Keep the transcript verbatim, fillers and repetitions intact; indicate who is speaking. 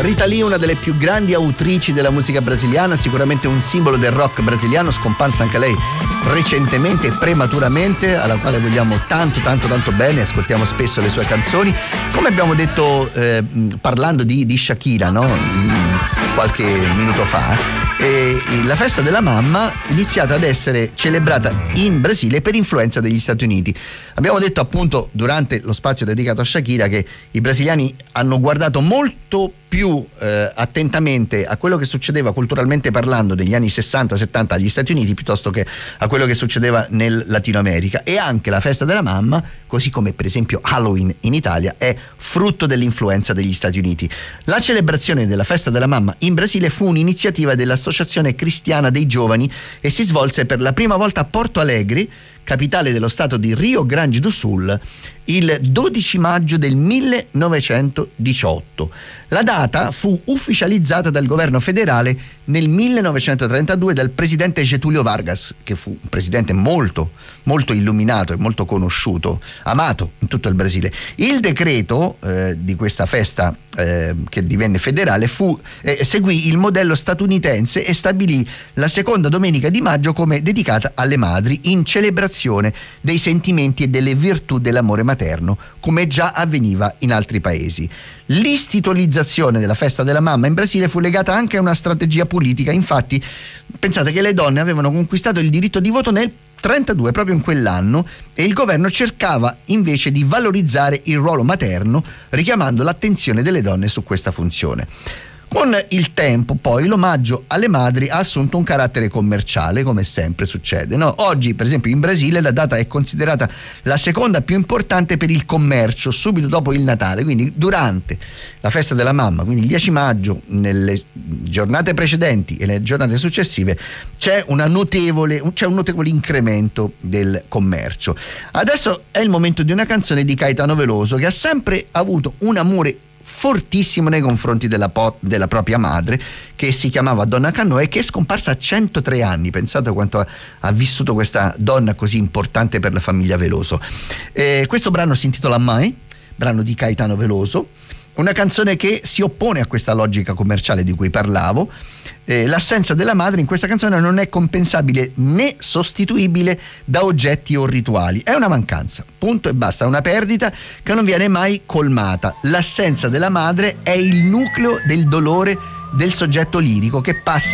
Speaker 1: Rita Lee, una delle più grandi autrici della musica brasiliana, sicuramente un simbolo del rock brasiliano, scomparsa anche lei recentemente e prematuramente, alla quale vogliamo tanto tanto tanto bene, ascoltiamo spesso le sue canzoni. Come abbiamo detto eh, parlando di, di Shakira, no? Qualche minuto fa, e la festa della mamma è iniziata ad essere celebrata in Brasile per influenza degli Stati Uniti. Abbiamo detto appunto durante lo spazio dedicato a Shakira che i brasiliani hanno guardato molto più eh, attentamente a quello che succedeva culturalmente parlando negli anni sessanta settanta agli Stati Uniti piuttosto che a quello che succedeva nel Latino America, e anche la festa della mamma, così come per esempio Halloween in Italia, è frutto dell'influenza degli Stati Uniti. La celebrazione della festa della mamma in Brasile fu un'iniziativa dell'Associazione Cristiana dei Giovani e si svolse per la prima volta a Porto Alegre, capitale dello stato di Rio Grande do Sul, il dodici maggio del millenovecentodiciotto. La data fu ufficializzata dal governo federale nel millenovecentotrentadue dal presidente Getúlio Vargas, che fu un presidente molto, molto illuminato e molto conosciuto, amato in tutto il Brasile. Il decreto eh, di questa festa eh, che divenne federale fu, eh, seguì il modello statunitense e stabilì la seconda domenica di maggio come dedicata alle madri, in celebrazione dei sentimenti e delle virtù dell'amore materno, come già avveniva in altri paesi. L'istituzionalizzazione della festa della mamma in Brasile fu legata anche a una strategia politica. Infatti, pensate che le donne avevano conquistato il diritto di voto nel trentadue, proprio in quell'anno, e il governo cercava invece di valorizzare il ruolo materno, richiamando l'attenzione delle donne su questa funzione. Con il tempo poi l'omaggio alle madri ha assunto un carattere commerciale, come sempre succede, no? Oggi per esempio in Brasile la data è considerata la seconda più importante per il commercio, subito dopo il Natale, quindi durante la festa della mamma, quindi il dieci maggio, nelle giornate precedenti e nelle giornate successive c'è una notevole, c'è un notevole incremento del commercio. Adesso è il momento di una canzone di Caetano Veloso, che ha sempre avuto un amore fortissimo nei confronti della, po- della propria madre, che si chiamava Donna Cannò e che è scomparsa a centotré anni. Pensate quanto ha, ha vissuto questa donna così importante per la famiglia Veloso. Eh, questo brano si intitola Mai, brano di Caetano Veloso, una canzone che si oppone a questa logica commerciale di cui parlavo. Eh, l'assenza della madre in questa canzone non è compensabile né sostituibile da oggetti o rituali, è una mancanza, punto e basta, una perdita che non viene mai colmata. L'assenza della madre è il nucleo del dolore del soggetto lirico, che passa